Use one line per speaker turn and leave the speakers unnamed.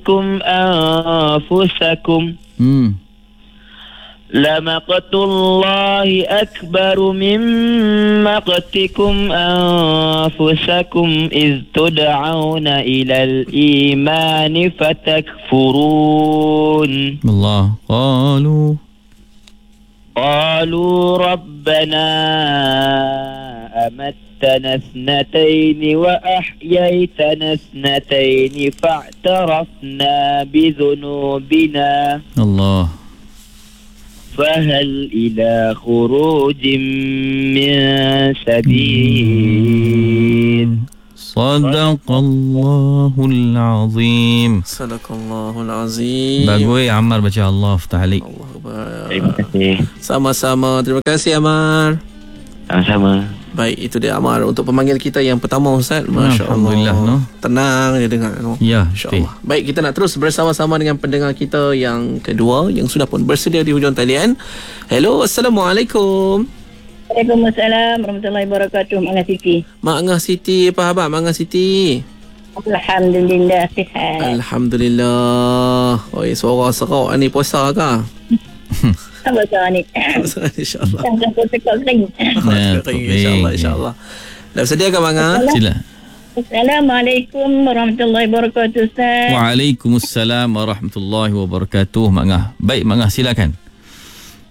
أنفسكم لمقت الله أكبر من مقتكم أنفسكم إذ تدعون إلى الإيمان فتكفرون.
الله.
قالوا ربنا أمتنا اثنتين وأحييتنا اثنتين فاعترفنا بذنوبنا
الله.
فهل إلى خروج من سبيل.
Sadaqallahul azim.
Sadaqallahul azim.
Bagus Ammar baca Allah Aftah alik.
Terima kasih.
Sama-sama. Terima kasih Ammar.
Sama-sama.
Baik, itu dia Ammar untuk pemanggil kita yang pertama Ustaz.
Alhamdulillah,
Masya-Allah.
no?
Tenang dia dengar, no?
Ya,
Insya-Allah. Baik, kita nak terus bersama-sama dengan pendengar kita yang kedua yang sudah pun bersedia di hujung talian. Hello, Assalamualaikum.
Waalaikumsalam warahmatullahi wabarakatuh. Mak Ngah Siti.
Mak Ngah Siti, apa khabar Mak Ngah Siti?
Alhamdulillah sihat.
Alhamdulillah. Oi, suara serak ni puasa ke?
Apa suara ni?
InsyaAllah.
Jangan tekak kering.
InsyaAllah. Dah bersedia ke Mak Ngah?
Sila.
Assalamualaikum warahmatullahi wabarakatuh Ustaz.
Waalaikumsalam warahmatullahi wabarakatuh Mak Ngah. Baik Mak Ngah, silakan.